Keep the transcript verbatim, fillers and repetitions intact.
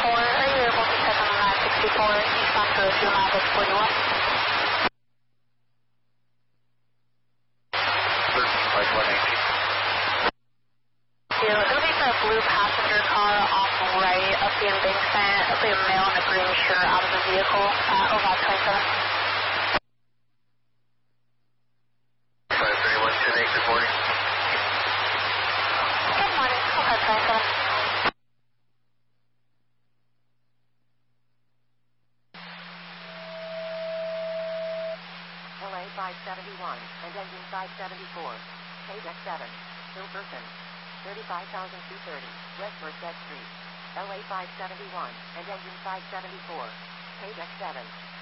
four, are you able to check on the nine sixty-four eastbound to two miles forty-one? thirteen by one eighteen. It'll be for a blue passenger car off right of the embankment. It'll be a male in a green shirt out of the vehicle at over twenty-seven. five three one two eight, good morning. Good morning, over twenty-seven. L A five seventy-one and engine five seventy-four. Page X seven. Bill Person. thirty-five thousand two thirty. West Merced Street. L A five seventy-one and engine five seventy-four. Page X seven.